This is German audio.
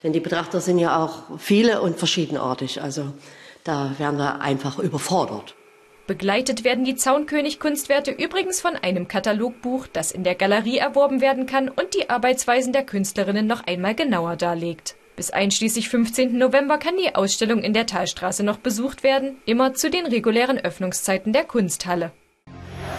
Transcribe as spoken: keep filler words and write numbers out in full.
Denn die Betrachter sind ja auch viele und verschiedenartig. Also da werden wir einfach überfordert. Begleitet werden die Zaunkönig-Kunstwerte übrigens von einem Katalogbuch, das in der Galerie erworben werden kann und die Arbeitsweisen der Künstlerinnen noch einmal genauer darlegt. Bis einschließlich fünfzehnten November kann die Ausstellung in der Thalstraße noch besucht werden, immer zu den regulären Öffnungszeiten der Kunsthalle.